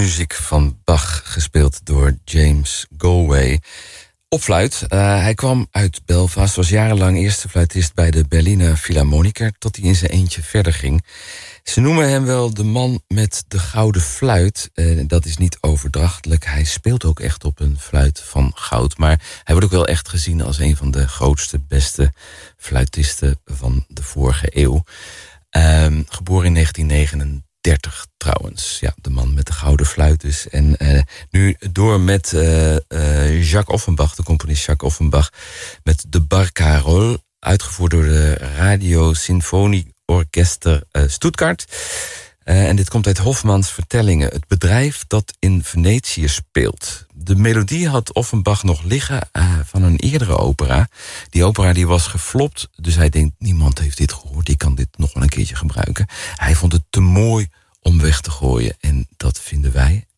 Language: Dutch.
muziek van Bach, gespeeld door James Galway. Op fluit. Hij kwam uit Belfast, was jarenlang eerste fluitist bij de Berliner Philharmoniker, tot hij in zijn eentje verder ging. Ze noemen hem wel de man met de gouden fluit. Dat is niet overdrachtelijk. Hij speelt ook echt op een fluit van goud. Maar hij wordt ook wel echt gezien als een van de grootste, beste fluitisten van de vorige eeuw. Geboren in 1939 trouwens. Ja, de man met de gouden fluit dus. En nu door met Jacques Offenbach, de componist Jacques Offenbach, met de Barcarolle, uitgevoerd door de Radio Sinfonieorchester Stuttgart. En dit komt uit Hofmans Vertellingen, het bedrijf dat in Venetië speelt. De melodie had Offenbach nog liggen van een eerdere opera. Die opera die was geflopt, dus hij denkt, niemand heeft dit gehoord, ik kan dit nog wel een keertje gebruiken. Hij vond het te mooi om weg te gooien en dat vinden wij